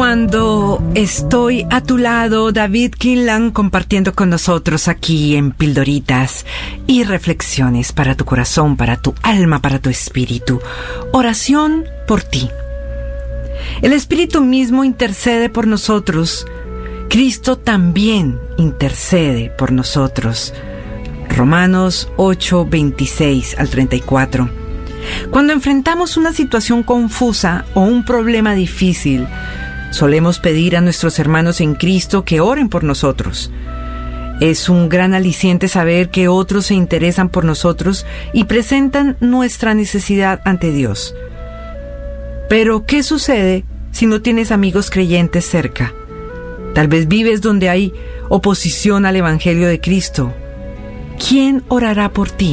Cuando estoy a tu lado, David Quinlan compartiendo con nosotros aquí en Pildoritas y reflexiones para tu corazón, para tu alma, para tu espíritu. Oración por ti. El Espíritu mismo intercede por nosotros. Cristo también intercede por nosotros. Romanos 8, 26 al 34. Cuando enfrentamos una situación confusa o un problema difícil, solemos pedir a nuestros hermanos en Cristo que oren por nosotros. Es un gran aliciente saber que otros se interesan por nosotros y presentan nuestra necesidad ante Dios. Pero, ¿qué sucede si no tienes amigos creyentes cerca? Tal vez vives donde hay oposición al Evangelio de Cristo. ¿Quién orará por ti?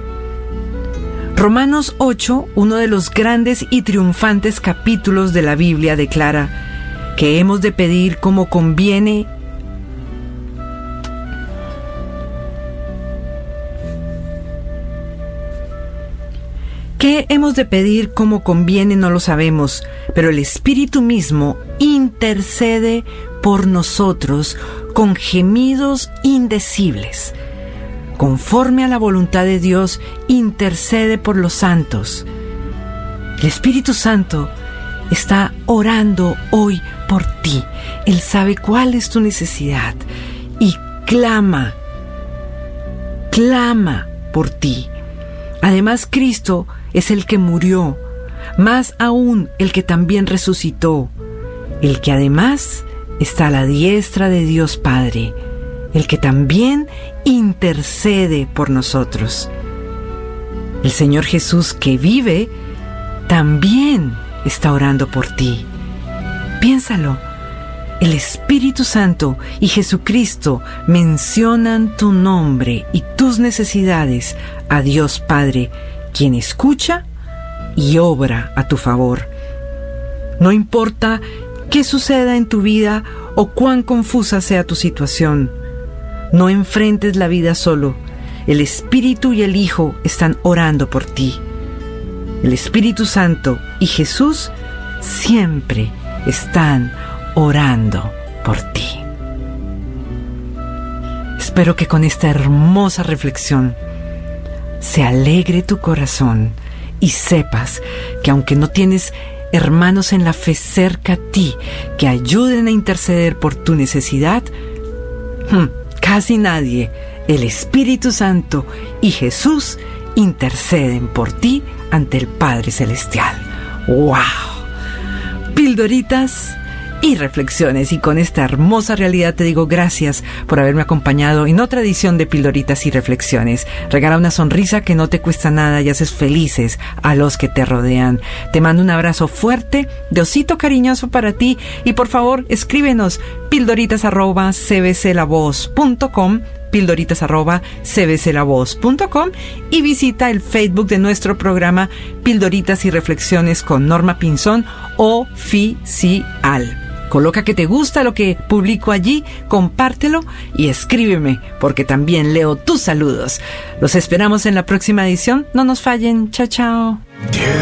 Romanos 8, uno de los grandes y triunfantes capítulos de la Biblia, declara que hemos de pedir como conviene no lo sabemos, pero el Espíritu mismo intercede por nosotros con gemidos indecibles. Conforme a la voluntad de Dios, intercede por los santos. El Espíritu Santo está orando hoy por ti. Él sabe cuál es tu necesidad y clama por ti. Además, Cristo es el que murió, más aún el que también resucitó, el que además está a la diestra de Dios Padre, el que también intercede por nosotros. El Señor Jesús que vive también está orando por ti. Piénsalo. El Espíritu Santo y Jesucristo mencionan tu nombre y tus necesidades a Dios Padre, quien escucha y obra a tu favor. No importa qué suceda en tu vida o cuán confusa sea tu situación, no enfrentes la vida solo. El Espíritu y el Hijo están orando por ti. El Espíritu Santo y Jesús siempre están orando por ti. Espero que con esta hermosa reflexión se alegre tu corazón y sepas que aunque no tienes hermanos en la fe cerca a ti que ayuden a interceder por tu necesidad, casi nadie, el Espíritu Santo y Jesús interceden por ti ante el Padre Celestial. ¡Wow! Pildoritas y reflexiones, y con esta hermosa realidad te digo gracias por haberme acompañado en otra edición de Pildoritas y Reflexiones. Regala una sonrisa que no te cuesta nada y haces felices a los que te rodean. Te mando un abrazo fuerte de osito cariñoso para ti, y por favor escríbenos pildoritas@cbclavoz.com, pildoritas@cbclavoz.com, y visita el Facebook de nuestro programa Pildoritas y Reflexiones con Norma Pinzón oficial. Coloca que te gusta lo que publico allí, compártelo y escríbeme, porque también leo tus saludos. Los esperamos en la próxima edición. No nos fallen. Chao, chao.